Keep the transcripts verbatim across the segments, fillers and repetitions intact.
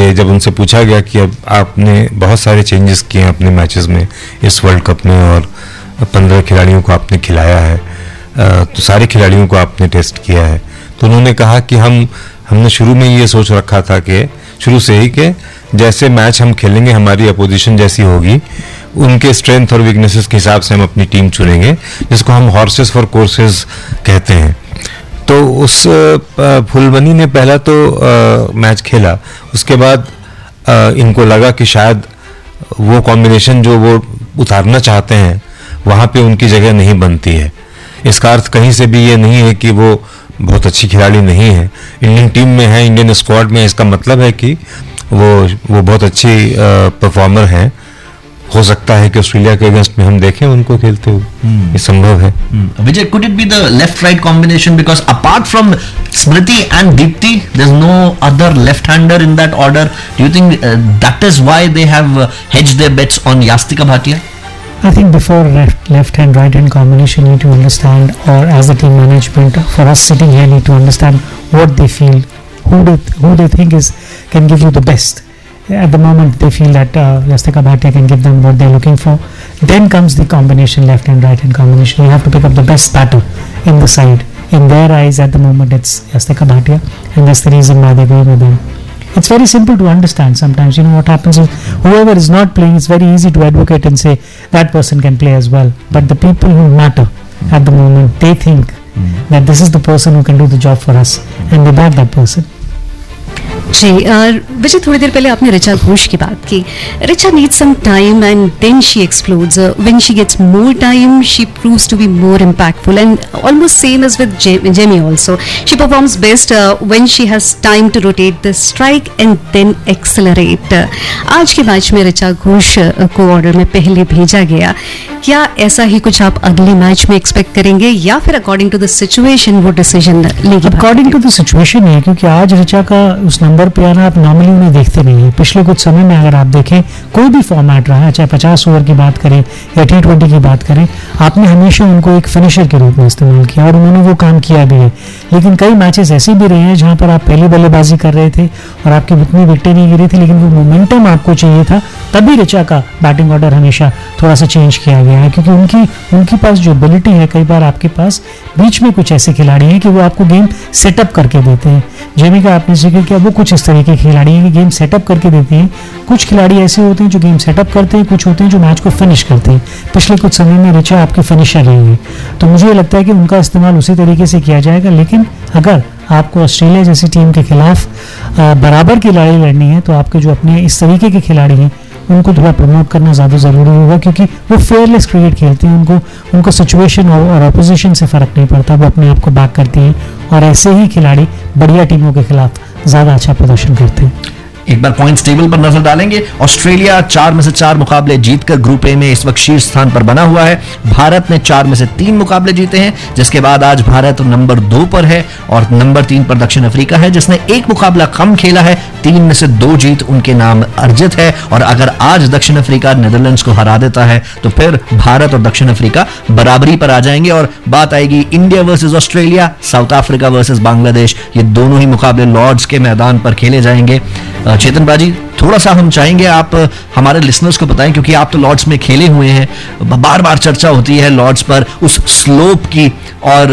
कि जब उनसे पूछा गया कि अब आपने बहुत सारे चेंजेस किए हैं अपने मैचेस में इस वर्ल्ड कप में और पंद्रह खिलाड़ियों को आपने खिलाया है, तो सारे खिलाड़ियों को आपने टेस्ट किया है, तो उन्होंने कहा कि हम हमने शुरू में ये सोच रखा था कि शुरू से ही कि जैसे मैच हम खेलेंगे हमारी अपोजिशन जैसी होगी उनके स्ट्रेंथ और वीकनेसेस के हिसाब से हम अपनी टीम चुनेंगे, जिसको हम हॉर्सेस फॉर कोर्सेज कहते हैं। तो उस फुलबनी ने पहला तो आ, मैच खेला, उसके बाद आ, इनको लगा कि शायद वो कॉम्बिनेशन जो वो उतारना चाहते हैं वहाँ पे उनकी जगह नहीं बनती है। इसका अर्थ कहीं से भी ये नहीं है कि वो बहुत अच्छी खिलाड़ी नहीं है, इंडियन टीम में है, इंडियन स्क्वाड में, इसका मतलब है कि वो वो बहुत अच्छी परफॉर्मर हैं। हो सकता है कि ऑस्ट्रेलिया के अगेंस्ट में हम देखें उनको खेलते हुए, hmm. ये संभव है। hmm. Vijay, could it be the left-right combination, because apart from Smriti and Deepti, there's no other left-hander in that order? Do you think uh, that is why they have uh, hedged their bets on Yastika Bhatia? I think before left, left hand right hand combination, you need to understand, or as the team management, for us sitting here, need to understand what they feel, who they who they think is can give you the best. At the moment, they feel that uh, Yastika Bhatia can give them what they're looking for. Then comes the combination, left hand right hand combination. You have to pick up the best batter in the side. In their eyes, at the moment, it's Yastika Bhatia, and that's the reason why they're going with them. It's very simple to understand. Sometimes, you know, what happens is whoever is not playing, it's very easy to advocate and say that person can play as well. But the people who matter at the moment, they think mm. that this is the person who can do the job for us, and they back that person. जी विजय, थोड़ी देर पहले आपने ऋचा घोष की बात की. Richa needs some time and then she explodes. Uh, when she gets more time, she proves to be more impactful, and almost same as with Jemmy also. She performs best uh, when she has time to rotate the strike and then accelerate. Uh, आज के match में Richa Ghosh uh, को order में पहले भेजा गया. क्या ऐसा ही कुछ आप अगले मैच में एक्सपेक्ट करेंगे, या फिर अकॉर्डिंग टू द सिचुएशन वो डिसीजन लेगी? अकॉर्डिंग टू द सिचुएशन है, क्योंकि आज ऋचा का उस नंबर पे आना आप नॉर्मली उन्हें देखते नहीं है. पिछले कुछ समय में अगर आप देखें कोई भी फॉर्मेट रहा है, चाहे पचास ओवर की बात करें या टी ट्वेंटी की बात करें, आपने हमेशा उनको एक फिनिशर के रूप में इस्तेमाल किया और उन्होंने वो काम किया भी है. लेकिन कई मैचेस ऐसे भी रहे हैं जहां पर आप पहली बल्लेबाजी कर रहे थे और आपकी उतनी विकेटें नहीं गिरी थी, लेकिन वो मोमेंटम आपको चाहिए था, तभी ऋचा का बैटिंग ऑर्डर हमेशा थोड़ा सा चेंज किया गया है. क्योंकि उनकी उनके पास जो एबिलिटी है, कई बार आपके पास बीच में कुछ ऐसे खिलाड़ी हैं कि वो आपको गेम सेटअप करके देते हैं. जेमी का आपने जिक्र किया, वो कुछ इस तरीके के खिलाड़ी हैं कि गेम सेटअप करके देते हैं. कुछ खिलाड़ी ऐसे होते हैं जो गेम सेटअप करते हैं, कुछ होते हैं जो मैच को फिनिश करते हैं. पिछले कुछ समय में ऋचा आपकी फिनिशर रही है, तो मुझे लगता है कि उनका इस्तेमाल उसी तरीके से किया जाएगा. लेकिन अगर आपको ऑस्ट्रेलिया जैसी टीम के खिलाफ बराबर की लड़ाई लड़नी है, तो आपके जो अपने इस तरीके के खिलाड़ी हैं उनको थोड़ा प्रमोट करना ज़्यादा ज़रूरी होगा, क्योंकि वो फेयरलेस क्रिकेट खेलते हैं. उनको उनको सिचुएशन और अपोजिशन से फ़र्क नहीं पड़ता, वो अपने आप को बैक करती हैं, और ऐसे ही खिलाड़ी बढ़िया टीमों के खिलाफ ज़्यादा अच्छा प्रदर्शन करते हैं. एक बार पॉइंट्स टेबल पर नजर डालेंगे. ऑस्ट्रेलिया चार में से चार मुकाबले जीतकर ग्रुप ए में इस वक्त शीर्ष स्थान पर बना हुआ है. भारत ने चार में से तीन मुकाबले जीते हैं, जिसके बाद आज भारत नंबर दो पर है और नंबर तीन पर दक्षिण अफ्रीका है, जिसने एक मुकाबला कम खेला है. तीन में से दो जीत उनके नाम अर्जित है, और अगर आज दक्षिण अफ्रीका नीदरलैंड्स को हरा देता है तो फिर भारत और दक्षिण अफ्रीका बराबरी पर आ जाएंगे, और बात आएगी India versus Australia, south Africa versus Bangladesh. ये दोनों ही मुकाबले लॉर्ड्स के मैदान पर खेले जाएंगे. चेतन बाजी, थोड़ा सा हम चाहेंगे आप हमारे लिसनर्स को बताएं, क्योंकि आप तो लॉर्ड्स में खेले हुए हैं, बार बार चर्चा होती है लॉर्ड्स पर उस स्लोप की और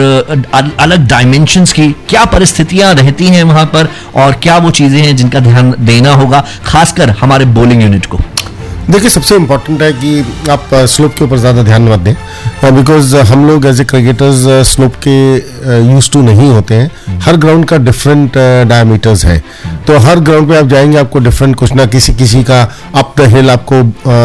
अलग डायमेंशंस की. क्या परिस्थितियां रहती हैं वहां पर, और क्या वो चीजें हैं जिनका ध्यान देना होगा, खासकर हमारे बॉलिंग यूनिट को? देखिए, सबसे इम्पोर्टेंट है कि आप स्लोप के ऊपर ज़्यादा ध्यान मत दें, बिकॉज हम लोग एज ए क्रिकेटर्स स्लोप के यूज टू नहीं होते हैं. हर ग्राउंड का डिफरेंट डायमीटर्स है, तो हर ग्राउंड पे आप जाएंगे आपको डिफरेंट कुछ ना किसी किसी का अप द हिल आपको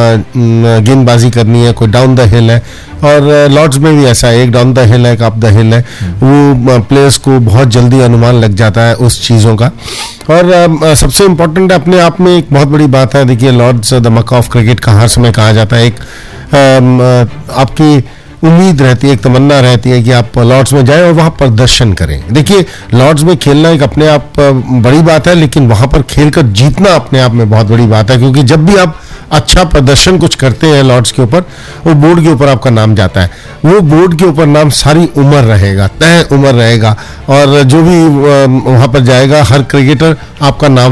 गेंदबाजी करनी है, कोई डाउन द हिल है, और लॉर्ड्स में भी ऐसा है, एक डाउन द हिल है, एक अप द हिल है. वो प्लेयर्स को बहुत जल्दी अनुमान लग जाता है उस चीज़ों का. और uh, सबसे इम्पोर्टेंट अपने आप में एक बहुत बड़ी बात है. देखिए, Lord's the Mecca of cricket का हर समय कहा जाता है. एक uh, आपकी उम्मीद रहती है, एक तमन्ना रहती है कि आप लॉर्ड्स में जाएं और वहाँ प्रदर्शन करें. देखिए, लॉर्ड्स में खेलना एक अपने आप बड़ी बात है, लेकिन वहाँ पर खेलकर जीतना अपने आप में बहुत बड़ी बात है, क्योंकि जब भी आप अच्छा प्रदर्शन कुछ करते हैं लॉर्ड्स के ऊपर, वो बोर्ड के ऊपर आपका नाम जाता है. वो बोर्ड के ऊपर नाम सारी उम्र रहेगा, तय उम्र रहेगा, और जो भी वहाँ पर जाएगा हर क्रिकेटर आपका नाम